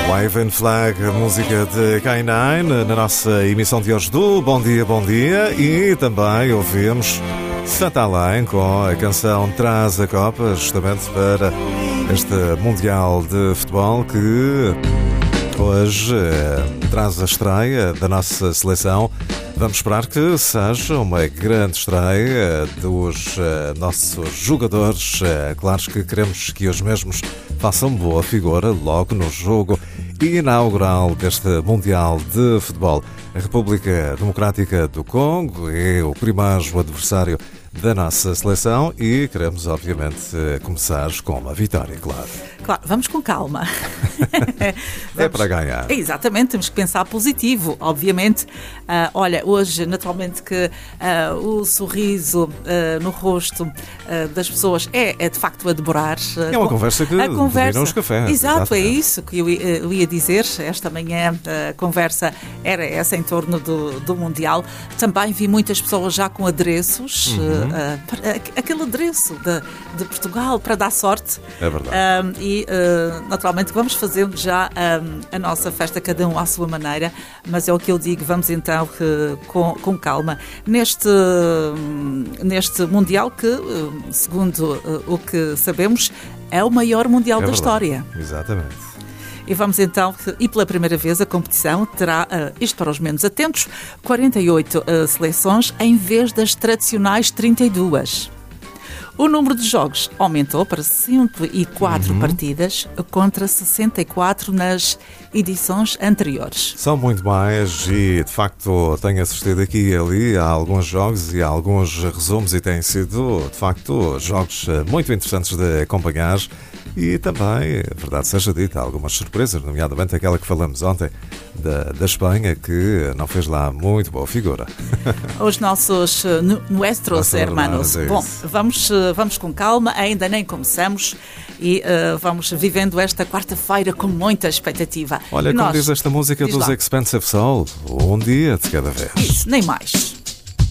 Waving Flag, a música de K9, na nossa emissão de hoje do Bom Dia, Bom Dia. E também ouvimos Santa Alain com a canção Traz a Copa, justamente para este Mundial de Futebol que hoje traz a estreia da nossa seleção. Vamos esperar que seja uma grande estreia dos nossos jogadores. Claro que queremos que os mesmos façam boa figura logo no jogo inaugural deste Mundial de Futebol. A República Democrática do Congo é o primeiro adversário da nossa seleção e queremos, obviamente, começar com uma vitória, claro. Claro, vamos com calma. É para ganhar. Exatamente, temos que pensar positivo, obviamente. Olha, hoje, naturalmente, que o sorriso no rosto das pessoas é de facto a devorar. É uma conversa que domina os cafés. Exato, é isso que eu ia dizer. Esta manhã a conversa era essa em torno do Mundial. Também vi muitas pessoas já com adereços, aquele adereço de Portugal para dar sorte. É verdade. Naturalmente vamos fazendo já a nossa festa, cada um à sua maneira, mas é o que eu digo, vamos então com calma neste Mundial que, segundo o que sabemos, é o maior Mundial da história. Exatamente. E vamos então, e pela primeira vez a competição terá, isto para os menos atentos, 48 seleções em vez das tradicionais 32. O número de jogos aumentou para 104 partidas contra 64 nas edições anteriores. São muito mais e, de facto, tenho assistido aqui e ali a alguns jogos e a alguns resumos e têm sido, de facto, jogos muito interessantes de acompanhar e também, verdade seja dita, algumas surpresas, nomeadamente aquela que falamos ontem da Espanha, que não fez lá muito boa figura. Os nossos nuestros hermanos. Bom, vamos com calma, ainda nem começamos e vamos vivendo esta quarta-feira com muita expectativa. Olha, como diz esta música dos Expensive Soul, um dia de cada vez. Isso, nem mais.